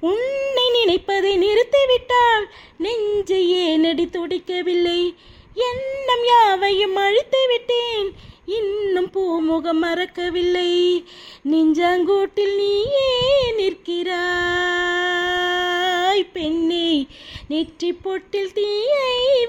உன்னை நினைப்பதை நிறுத்திவிட்டால் நெஞ்சை ஏனடி துடிக்கவில்லை? எண்ணம் யாவையும் அழித்து விட்டேன், இன்னும் பூமுகம் மறக்கவில்லை. நெஞ்சாங்கூட்டில் நீயே நிற்கிறாய் பெண்ணே, நெற்றி பொட்டில் தீயை